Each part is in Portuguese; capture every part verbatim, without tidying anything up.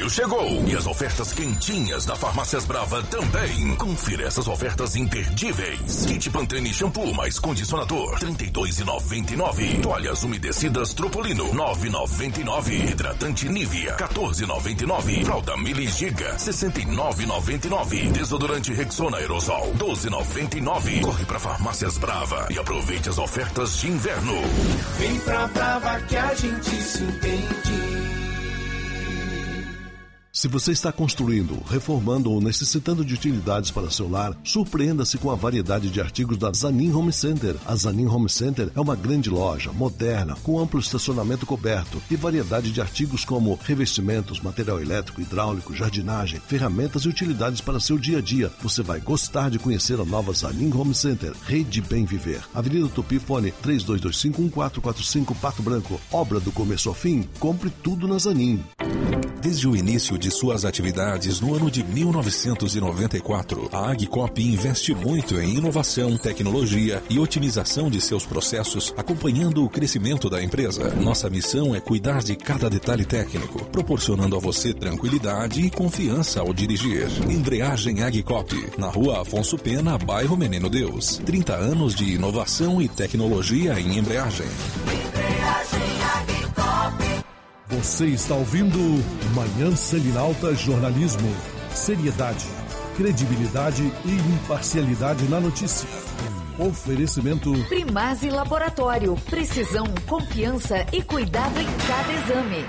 Maio chegou e as ofertas quentinhas da Farmácias Brava também. Confira essas ofertas imperdíveis. Kit Pantene shampoo mais condicionador, trinta e dois reais e noventa e nove centavos. Toalhas umedecidas Tropolino, nove reais e noventa e nove centavos. Hidratante Nivea, quatorze reais e noventa e nove centavos. Fralda Mili Giga, sessenta e nove reais e noventa e nove centavos. Desodorante Rexona Aerosol, doze reais e noventa e nove centavos. Corre para Farmácias Brava e aproveite as ofertas de inverno. Vem pra Brava que a gente se entende. Se você está construindo, reformando ou necessitando de utilidades para seu lar, surpreenda-se com a variedade de artigos da Zanin Home Center. A Zanin Home Center é uma grande loja, moderna, com amplo estacionamento coberto e variedade de artigos como revestimentos, material elétrico, hidráulico, jardinagem, ferramentas e utilidades para seu dia a dia. Você vai gostar de conhecer a nova Zanin Home Center, Rede Bem Viver. Avenida Tupi, fone três dois dois cinco, um quatro quatro cinco, Pato Branco. Obra do começo ao fim, compre tudo na Zanin. Desde o início de suas atividades no ano de mil novecentos e noventa e quatro, a Agcop investe muito em inovação, tecnologia e otimização de seus processos, acompanhando o crescimento da empresa. Nossa missão é cuidar de cada detalhe técnico, proporcionando a você tranquilidade e confiança ao dirigir. Embreagem Agcop, na Rua Afonso Pena, bairro Menino Deus. trinta anos de inovação e tecnologia em embreagem. Embreagem Agcop. Você está ouvindo Manhã Selinalta Jornalismo. Seriedade, credibilidade e imparcialidade na notícia. Oferecimento Primase Laboratório. Precisão, confiança e cuidado em cada exame.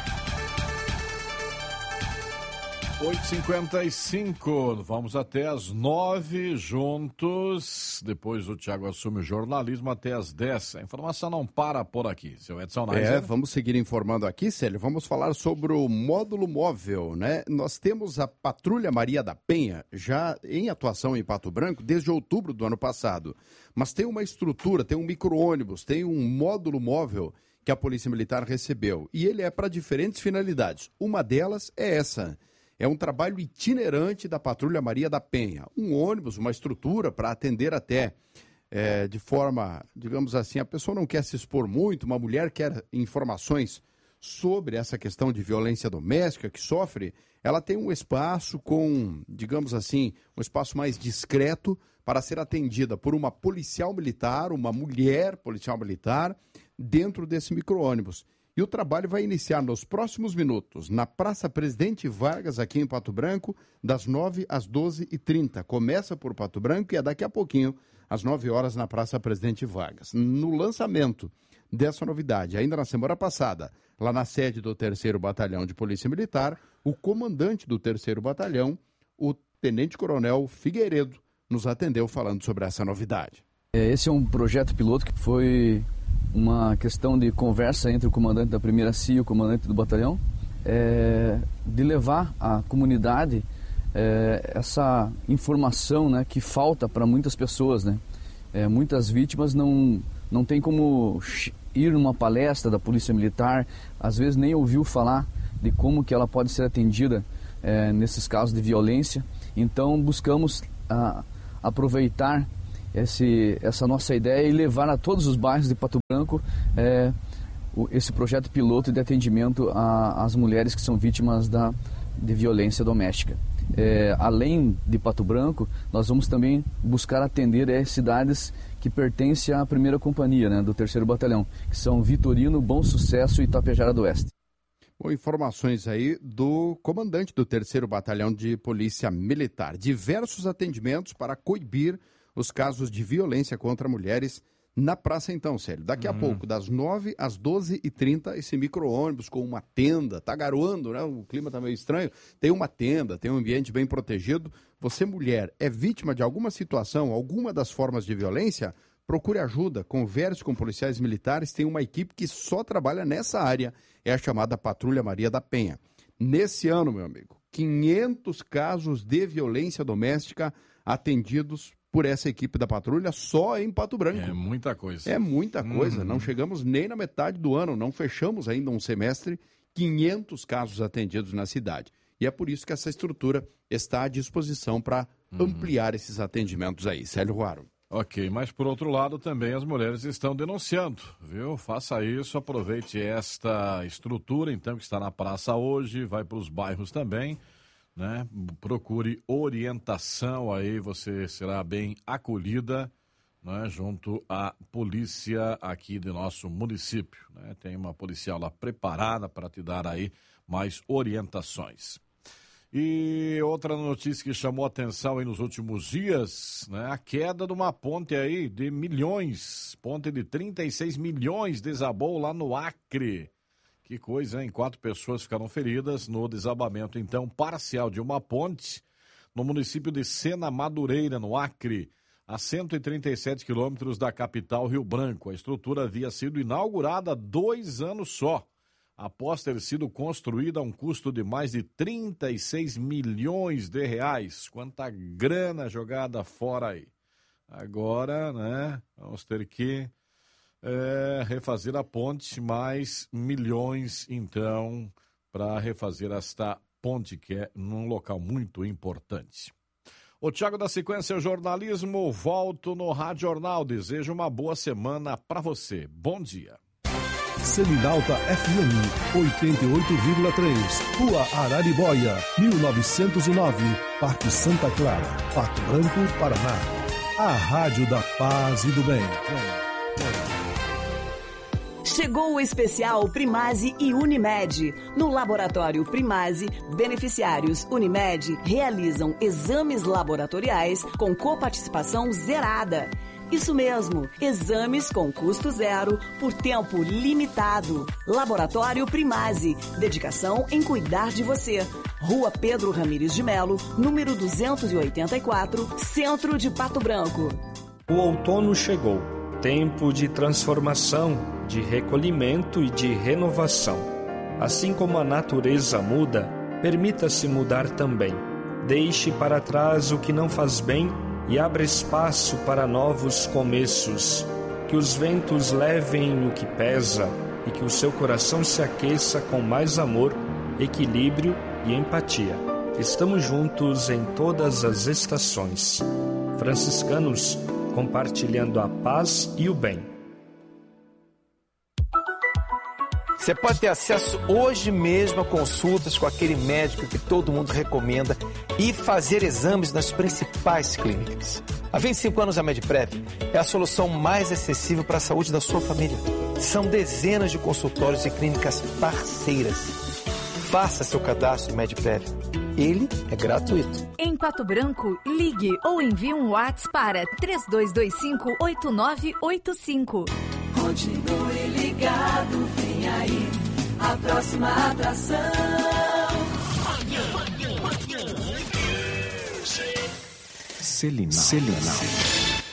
oito e cinquenta e cinco, vamos até as nove juntos, depois o Tiago assume o jornalismo até as dez. A informação não para por aqui, seu Edson Naiser. É, vamos seguir informando aqui, Célio, vamos falar sobre o módulo móvel, né? Nós temos a Patrulha Maria da Penha já em atuação em Pato Branco desde outubro do ano passado, mas tem uma estrutura, tem um micro-ônibus, tem um módulo móvel que a Polícia Militar recebeu e ele é para diferentes finalidades. Uma delas é essa. É um trabalho itinerante da Patrulha Maria da Penha. Um ônibus, uma estrutura para atender até é, de forma, digamos assim, a pessoa não quer se expor muito, uma mulher quer informações sobre essa questão de violência doméstica que sofre, ela tem um espaço com, digamos assim, um espaço mais discreto para ser atendida por uma policial militar, uma mulher policial militar, dentro desse micro-ônibus. E o trabalho vai iniciar nos próximos minutos, na Praça Presidente Vargas, aqui em Pato Branco, das nove às doze e trinta. Começa por Pato Branco e é daqui a pouquinho, às nove horas, na Praça Presidente Vargas. No lançamento dessa novidade, ainda na semana passada, lá na sede do terceiro Batalhão de Polícia Militar, o comandante do terceiro Batalhão, o Tenente Coronel Figueiredo, nos atendeu falando sobre essa novidade. Esse é um projeto piloto que foi uma questão de conversa entre o comandante da primeira C I e o comandante do batalhão, é, de levar à comunidade é, essa informação, né, que falta para muitas pessoas, né? É, muitas vítimas não, não tem como ir numa palestra da Polícia Militar, às vezes nem ouviu falar de como que ela pode ser atendida é, nesses casos de violência. Então buscamos a, aproveitar Esse, essa nossa ideia e levar a todos os bairros de Pato Branco é, o, esse projeto piloto de atendimento às mulheres que são vítimas da, de violência doméstica. É, além de Pato Branco, nós vamos também buscar atender é, cidades que pertencem à primeira companhia, né, do terceiro Batalhão, que são Vitorino, Bom Sucesso e Itapejara do Oeste. Bom, informações aí do comandante do terceiro Batalhão de Polícia Militar. Diversos atendimentos para coibir os casos de violência contra mulheres na praça então, Célio. Daqui a uhum. pouco, das nove às doze e trinta, esse micro-ônibus com uma tenda, tá garoando, né? O clima tá meio estranho. Tem uma tenda, tem um ambiente bem protegido. Você, mulher, é vítima de alguma situação, alguma das formas de violência? Procure ajuda, converse com policiais militares. Tem uma equipe que só trabalha nessa área, é a chamada Patrulha Maria da Penha. Nesse ano, meu amigo, quinhentos casos de violência doméstica atendidos por essa equipe da patrulha só em Pato Branco. É muita coisa. É muita coisa. Uhum. Não chegamos nem na metade do ano, não fechamos ainda um semestre, quinhentos casos atendidos na cidade. E é por isso que essa estrutura está à disposição para uhum. ampliar esses atendimentos aí. Célio Ruaro. Ok, mas por outro lado também as mulheres estão denunciando, viu? Faça isso, aproveite esta estrutura, então, que está na praça hoje, vai para os bairros também, né? Procure orientação aí, você será bem acolhida, né? Junto à polícia aqui do nosso município, né? Tem uma policial lá preparada para te dar aí mais orientações. E outra notícia que chamou atenção aí nos últimos dias, né? A queda de uma ponte aí de milhões, ponte de trinta e seis milhões desabou lá no Acre. Que coisa, hein? Quatro pessoas ficaram feridas no desabamento, então, parcial de uma ponte no município de Sena Madureira, no Acre, a cento e trinta e sete quilômetros da capital Rio Branco. A estrutura havia sido inaugurada há dois anos só, após ter sido construída a um custo de mais de trinta e seis milhões de reais. Quanta grana jogada fora aí. Agora, né, vamos ter que é, refazer a ponte, mais milhões, então, para refazer esta ponte, que é num local muito importante. O Thiago da Sequência Jornalismo, volto no Rádio Jornal. Desejo uma boa semana para você. Bom dia. Selinalta F M, oitenta e oito vírgula três, Rua Araribóia, mil novecentos e nove, Parque Santa Clara, Pato Branco, Paraná. A Rádio da Paz e do Bem. Chegou o especial Primase e Unimed. No Laboratório Primase, beneficiários Unimed realizam exames laboratoriais com coparticipação zerada. Isso mesmo, exames com custo zero por tempo limitado. Laboratório Primase, dedicação em cuidar de você. Rua Pedro Ramires de Melo, número duzentos e oitenta e quatro, Centro de Pato Branco. O outono chegou, tempo de transformação, de recolhimento e de renovação. Assim como a natureza muda, permita-se mudar também. Deixe para trás o que não faz bem e abra espaço para novos começos. Que os ventos levem o que pesa e que o seu coração se aqueça com mais amor, equilíbrio e empatia. Estamos juntos em todas as estações. Franciscanos, compartilhando a paz e o bem. Você pode ter acesso hoje mesmo a consultas com aquele médico que todo mundo recomenda e fazer exames nas principais clínicas. Há vinte e cinco anos a Medprev é a solução mais acessível para a saúde da sua família. São dezenas de consultórios e clínicas parceiras. Faça seu cadastro Medprev. Ele é gratuito. Em Pato Branco, ligue ou envie um WhatsApp para três dois dois cinco, oito nove oito cinco. Continue ligado, vem aí a próxima atração. Selinal. Selinal.